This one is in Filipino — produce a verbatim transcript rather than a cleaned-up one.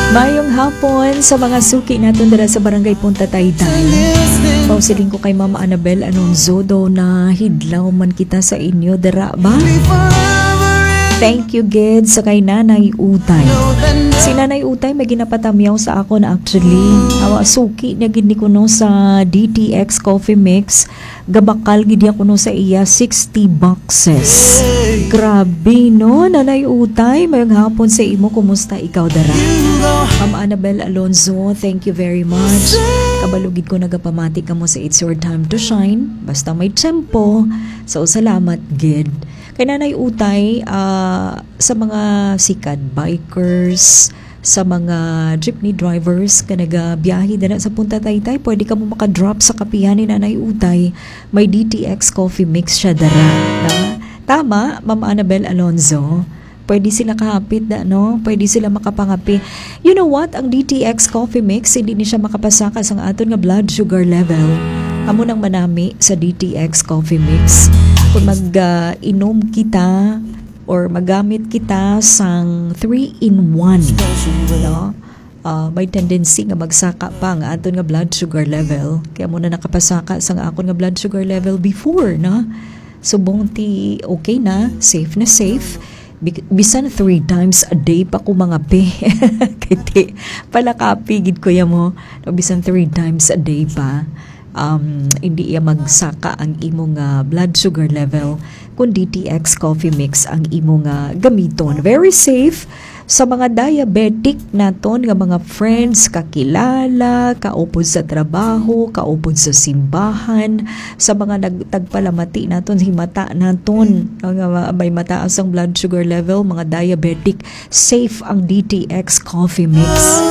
Mayong hapon sa mga suki natin dira sa Barangay Punta Taytay. Pausiling ko kay Mama Annabel Alonzo do na hidlaw man kita sa inyo dira ba? Thank you Ged sa kay Nanay Utay. Si Nanay Utay may ginapatamyaw sa ako na actually awa suki niya gid ni kuno sa D T X Coffee Mix. Gabakal gid niya kuno sa iya sixty boxes. Grabe no, Nanay Utay, mayong hapon sa imo, kumusta ikaw dara? Ma'am Annabel Alonzo, thank you very much. Kabalugid ko nagapamati ka mo sa It's Your Time to Shine. Basta may tempo. So salamat Gid. Kay Nanay Utay, uh, sa mga sikat bikers, sa mga jeepney drivers ka nagabiyahe dala sa Punta Taytay, pwede ka mo makadrop sa kapihan ni Nanay Utay. May D T X Coffee Mix siya dara. Na? Tama, Ma'am Annabel Alonzo. Pwede sila kahapit da, no? Pwede sila makapangapi. You know what? Ang D T X Coffee Mix, hindi ni siya makapasaka sa aton nga blood sugar level. Amo nang manami sa D T X Coffee Mix. Kung mag-inom uh, kita or magamit kita sang three in one, no? Uh, may tendency nga magsaka pa ang aton nga blood sugar level. Kaya muna nakapasaka sa akon nga blood sugar level before, no? Subong ti okay na, safe na safe. Bisan three times a day pa ko mga pe. Kaya palakapigid ko ya mo. No, bisan three times a day pa. Um, hindi iya magsaka ang imong uh, blood sugar level kung D T X Coffee Mix ang imong uh, gamiton. Very safe sa mga diabetic naton nga mga friends, kakilala, kaupod sa trabaho, kaupod sa simbahan, sa mga nagtagpalamati naton, himata naton, nga may mataas ang blood sugar level, mga diabetic, safe ang D T X Coffee Mix.